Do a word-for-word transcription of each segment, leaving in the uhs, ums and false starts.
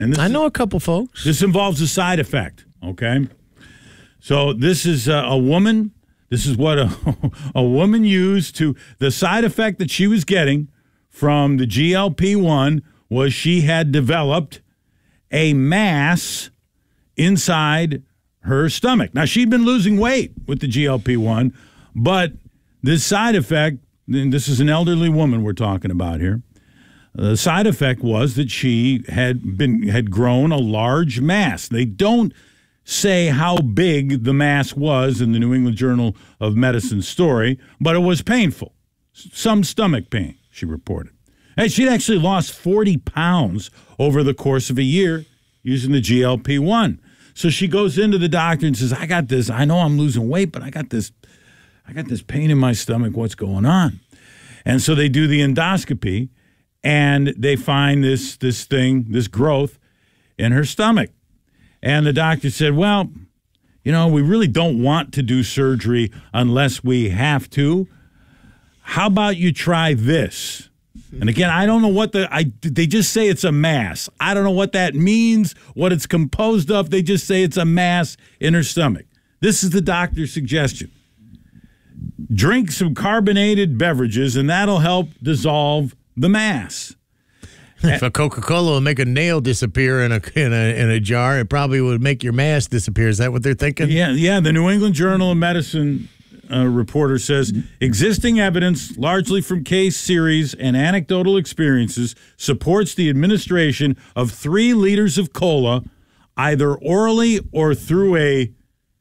And this I know a couple folks. This involves a side effect, okay? So this is a, a woman. This is what a, a woman used to, the side effect that she was getting from the G L P one was she had developed a mass inside her stomach. Now, she'd been losing weight with the G L P one, but this side effect, and this is an elderly woman we're talking about here, the side effect was that she had been had grown a large mass. They don't say how big the mass was in the New England Journal of Medicine story, but it was painful. Some stomach pain, she reported. And she'd actually lost forty pounds over the course of a year using the G L P one. So she goes into the doctor and says, I got this, I know I'm losing weight, but I got this, I got this pain in my stomach. What's going on? And so they do the endoscopy, and they find this this thing, this growth in her stomach. And the doctor said, well, you know, we really don't want to do surgery unless we have to. How about you try this? And again, I don't know what the, I, they just say it's a mass. I don't know what that means, what it's composed of. They just say it's a mass in her stomach. This is the doctor's suggestion. Drink some carbonated beverages, and that'll help dissolve the mass. If a Coca-Cola will make a nail disappear in a in a in a jar, it probably would make your mass disappear. Is that what they're thinking? Yeah, yeah. The New England Journal of Medicine uh, reporter says existing evidence, largely from case series and anecdotal experiences, supports the administration of three liters of cola, either orally or through a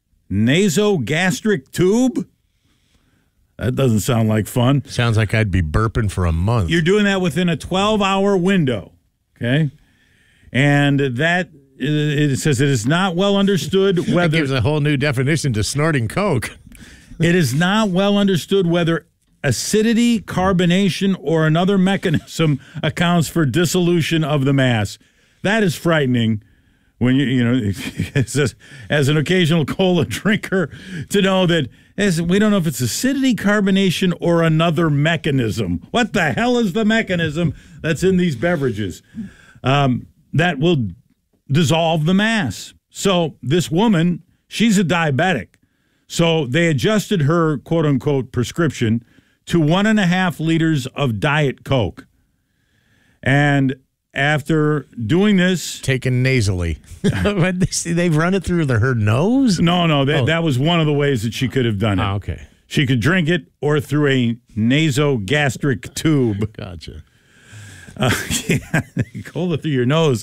nasogastric tube. That doesn't sound like fun. Sounds like I'd be burping for a month. You're doing that within a twelve-hour window, okay? And that, it says it is not well understood whether... That gives a whole new definition to snorting Coke. It is not well understood whether acidity, carbonation, or another mechanism accounts for dissolution of the mass. That is frightening. When you, you know, as, as an occasional cola drinker, to know that as, we don't know if it's acidity, carbonation, or another mechanism. What the hell is the mechanism that's in these beverages um, that will dissolve the mass? So this woman, she's a diabetic. So they adjusted her quote unquote prescription to one and a half liters of Diet Coke. And after doing this... Taken nasally. They've run it through the, her nose? No, no. That, oh. that was one of the ways that she could have done it. Oh, okay. She could drink it or through a nasogastric tube. Gotcha. Uh, yeah, cola through your nose.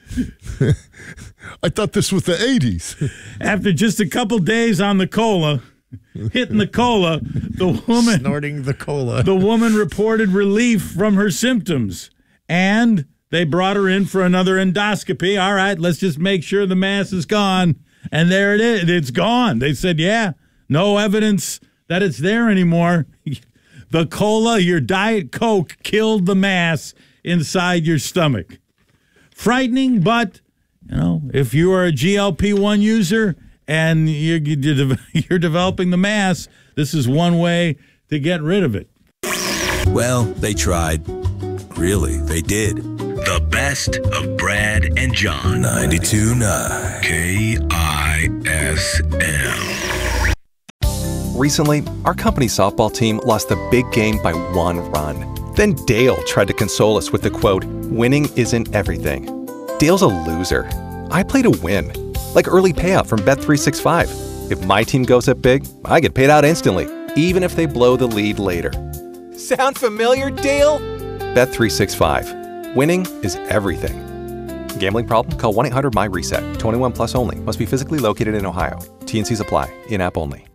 I thought this was the eighties. After just a couple days on the cola, hitting the cola, the woman... Snorting the cola. The woman reported relief from her symptoms. And... they brought her in for another endoscopy. All right, let's just make sure the mass is gone. And there it is. It's gone. They said, yeah, no evidence that it's there anymore. The cola, your Diet Coke, killed the mass inside your stomach. Frightening, but, you know, if you are a G L P one user and you're, you're developing the mass, this is one way to get rid of it. Well, they tried. Really, they did. The best of Brad and John. ninety-two point nine K I S M. Recently, our company softball team lost the big game by one run. Then Dale tried to console us with the quote, winning isn't everything. Dale's a loser. I play to win. Like early payout from Bet three sixty-five. If my team goes up big, I get paid out instantly, even if they blow the lead later. Sound familiar, Dale? Bet three sixty-five. Winning is everything. Gambling problem? Call one eight hundred M Y RESET. twenty-one plus only. Must be physically located in Ohio. T N Cs apply. In-app only.